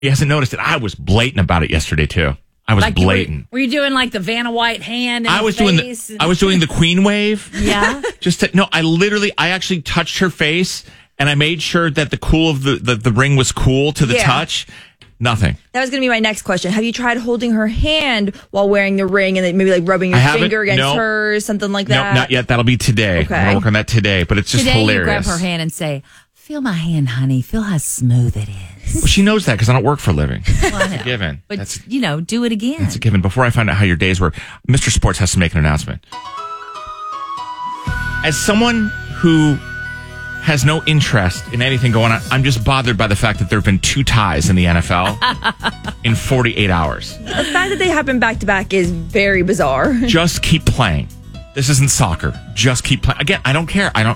He hasn't noticed it. I was blatant about it yesterday too. I was blatant. Were you doing like the Vanna White hand? I was doing the queen wave. Yeah. I actually touched her face, and I made sure that the cool of the ring was cool to the touch. Nothing. That was going to be my next question. Have you tried holding her hand while wearing the ring and then maybe like rubbing your finger against hers, something like that? No, not yet. That'll be today. Okay. I'm going to work on that today, but it's just hilarious. You grab her hand and say, "Feel my hand, honey. Feel how smooth it is." Well, she knows that because I don't work for a living. That's a given. But, do it again. That's a given. Before I find out how your days were, Mr. Sports has to make an announcement. As someone who has no interest in anything going on, I'm just bothered by the fact that there have been 2 ties in the NFL in 48 hours. The fact that they happen back to back is very bizarre. Just keep playing. This isn't soccer. Just keep playing. Again, I don't care. I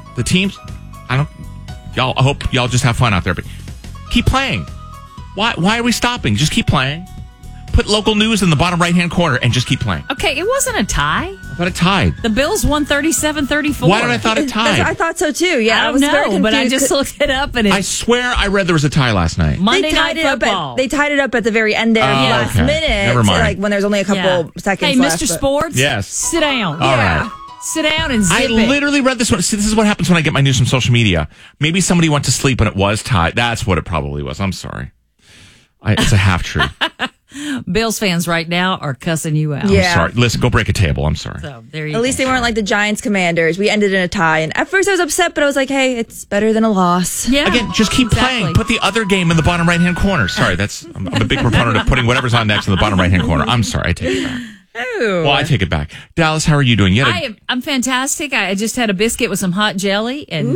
hope y'all just have fun out there, but keep playing. Why are we stopping? Just keep playing. Put local news in the bottom right-hand corner and just keep playing. Okay, it wasn't a tie. I thought it tied. The Bills won 37-34. Why did I thought it tied? I thought so too. Yeah, I don't know, but I just looked it up and I swear I read there was a tie last night. Monday Night Football. They tied it up at the very end there, last minute. Never mind. Like when there's only a couple seconds hey, left. Mr. Sports. Yes. Sit down. All right. Sit down and zip I it. literally read this one. See, this is what happens when I get my news from social media. Maybe somebody went to sleep and it was tied. That's what it probably was. I'm sorry. It's a half truth. Bills fans right now are cussing you out. Yeah. I'm sorry. Listen, go break a table. I'm sorry. So there you At least they weren't like the Giants Commanders. We ended in a tie. And at first I was upset, but I was like, hey, it's better than a loss. Yeah. Again, just keep playing. Put the other game in the bottom right-hand corner. Sorry, I'm a big proponent of putting whatever's on next in the bottom right-hand corner. I'm sorry. I take it back. Ooh. Well, I take it back. Dallas, how are you doing? I'm fantastic. I just had a biscuit with some hot jelly. And,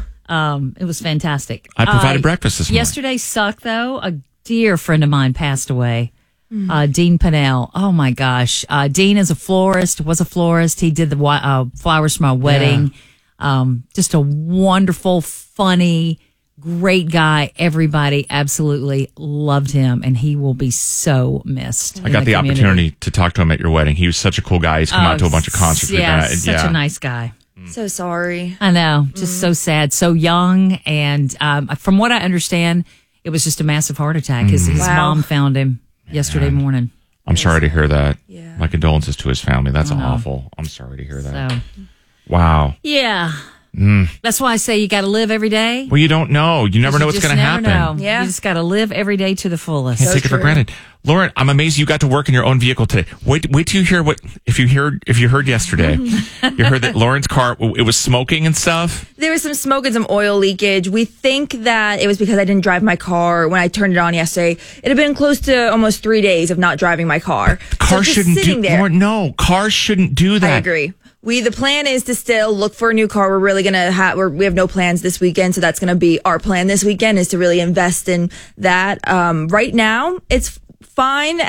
it was fantastic. I provided breakfast this morning. Yesterday sucked, though. A dear friend of mine passed away. Dean Pinnell. Oh my gosh. Dean was a florist. He did the flowers for my wedding. Yeah. Just a wonderful, funny, great guy. Everybody absolutely loved him, and he will be so missed. I got the opportunity to talk to him at your wedding. He was such a cool guy. He's come out to a bunch of concerts. Such a nice guy. So sorry. I know. Just so sad. So young. And from what I understand, it was just a massive heart attack. His mom found him yesterday morning. I'm sorry to hear that. Yeah. My condolences to his family. That's awful. I'm sorry to hear that. So, wow. Yeah. That's why I say you got to live every day. Well, you don't know. You never know what's going to happen. Know. Yeah. You just got to live every day to the fullest. Can't take it for granted. Lauren, I'm amazed you got to work in your own vehicle today. Wait till you hear if you heard yesterday. You heard that Lauren's car, it was smoking and stuff. There was some smoke and some oil leakage. We think that it was because I didn't drive my car when I turned it on yesterday. It had been close to almost 3 days of not driving my car. Cars shouldn't do that. Lauren, cars shouldn't do that. I agree. The plan is to still look for a new car. We're really going to we have no plans this weekend. So that's going to be our plan this weekend, is to really invest in that. Right now it's fine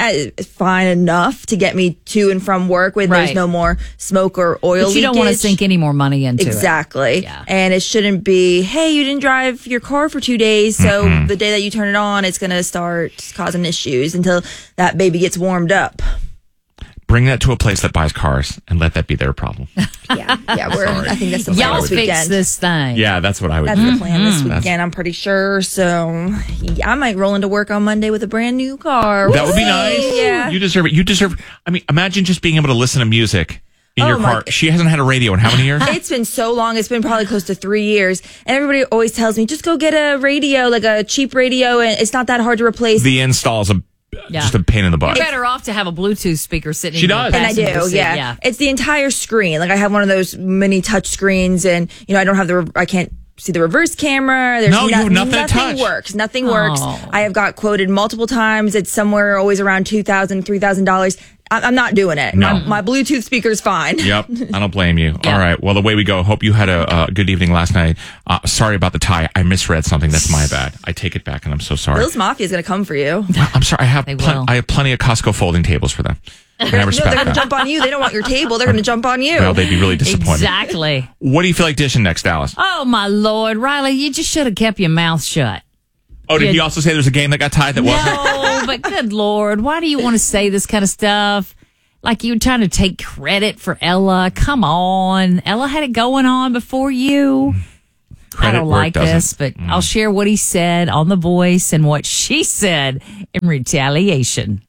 enough to get me to and from work when there's no more smoke or oil leakage. You don't want to sink any more money into it. Exactly. Yeah. And it shouldn't be, hey, you didn't drive your car for 2 days. So the day that you turn it on, it's going to start causing issues until that baby gets warmed up. Bring that to a place that buys cars and let that be their problem. Yeah. I think that's the plan Y'all this weekend. fix this thing. Yeah, that's what I would do. That's the plan this weekend, I'm pretty sure. So I might roll into work on Monday with a brand new car. That would be nice. Yeah. You deserve. I mean, imagine just being able to listen to music in your car. She hasn't had a radio in how many years? It's been so long. It's been probably close to 3 years. And everybody always tells me, just go get a radio, like a cheap radio, and it's not that hard to replace. The install is just a pain in the butt. You're better off to have a Bluetooth speaker sitting She in does. your And I do, passenger seat. yeah. It's the entire screen. Like I have one of those mini touch screens, and I don't have I can't see the reverse camera. There's you have nothing to touch. Nothing works. I have got quoted multiple times. It's somewhere always around $2,000, $3,000. I'm not doing it. No. My Bluetooth speaker's fine. Yep. I don't blame you. Yeah. All right. Well, away we go. Hope you had a good evening last night. Sorry about the tie. I misread something. That's my bad. I take it back, and I'm so sorry. Bill's Mafia is going to come for you. Well, I'm sorry. I have plenty of Costco folding tables for them. And I respect they're going to jump on you. They don't want your table. They're going to jump on you. Well, they'd be really disappointed. Exactly. What do you feel like dishing next, Dallas? Oh, my Lord. Riley, you just should have kept your mouth shut. Oh, did he also say there's a game that got tied that wasn't? No, but good Lord. Why do you want to say this kind of stuff? Like you're trying to take credit for Ella. Come on. Ella had it going on before you. Credit don't where it like doesn't. this, but I'll share what he said on The Voice and what she said in retaliation.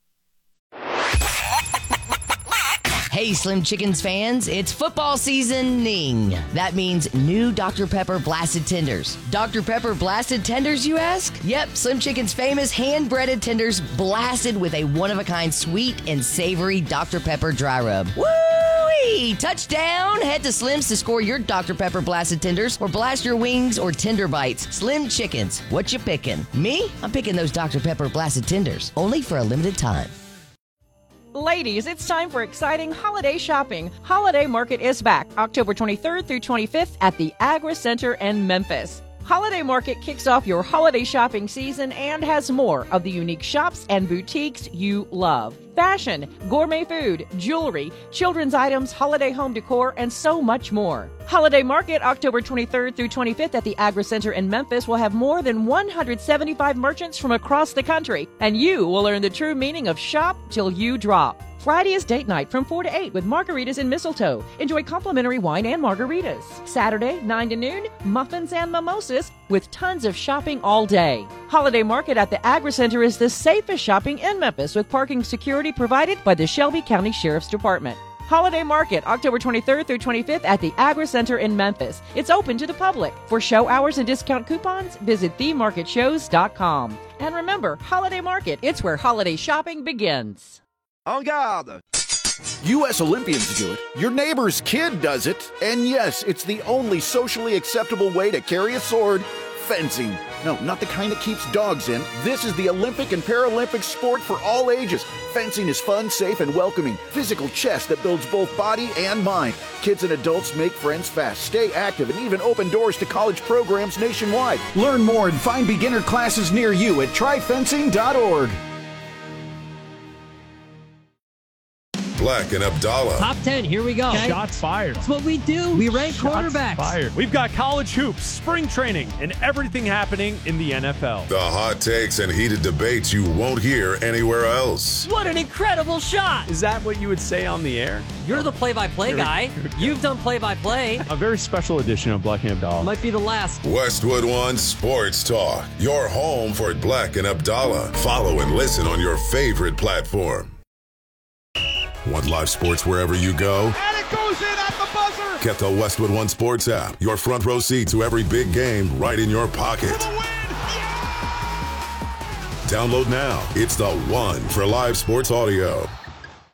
Hey, Slim Chickens fans, it's football seasoning. That means new Dr. Pepper Blasted Tenders. Dr. Pepper Blasted Tenders, you ask? Yep, Slim Chicken's famous hand-breaded tenders blasted with a one-of-a-kind sweet and savory Dr. Pepper dry rub. Woo-wee! Touchdown! Head to Slim's to score your Dr. Pepper Blasted Tenders or blast your wings or tender bites. Slim Chickens, what you picking? Me? I'm picking those Dr. Pepper Blasted Tenders, only for a limited time. Ladies, it's time for exciting holiday shopping. Holiday Market is back October 23rd through 25th at the Agri Center in Memphis. Holiday Market kicks off your holiday shopping season and has more of the unique shops and boutiques you love. Fashion, gourmet food, jewelry, children's items, holiday home decor, and so much more. Holiday Market, October 23rd through 25th at the Agri Center in Memphis will have more than 175 merchants from across the country, and you will learn the true meaning of shop till you drop. Friday is date night from 4 to 8 with margaritas and mistletoe. Enjoy complimentary wine and margaritas. Saturday, 9 to noon, muffins and mimosas with tons of shopping all day. Holiday Market at the Agri Center is the safest shopping in Memphis with parking security provided by the Shelby County Sheriff's Department. Holiday Market, October 23rd through 25th at the Agri Center in Memphis. It's open to the public. For show hours and discount coupons, visit themarketshows.com. And remember, Holiday Market, it's where holiday shopping begins. En garde! U.S. Olympians do it. Your neighbor's kid does it. And yes, it's the only socially acceptable way to carry a sword. Fencing. No, not the kind that keeps dogs in. This is the Olympic and Paralympic sport for all ages. Fencing is fun, safe, and welcoming. Physical chess that builds both body and mind. Kids and adults make friends fast, stay active, and even open doors to college programs nationwide. Learn more and find beginner classes near you at tryfencing.org. Black and Abdallah. Top 10, here we go. Shots fired. That's what we do. We rank quarterbacks. Fired. We've got college hoops, spring training, and everything happening in the NFL. The hot takes and heated debates you won't hear anywhere else. What an incredible shot. Is that what you would say on the air? You're the play-by-play guy. You've done play-by-play. A very special edition of Black and Abdallah. Might be the last. Westwood One Sports Talk. Your home for Black and Abdallah. Follow and listen on your favorite platform. Want live sports wherever you go? And it goes in at the buzzer! Get the Westwood One Sports app. Your front row seat to every big game right in your pocket. For the win! Yeah! Download now. It's the one for live sports audio.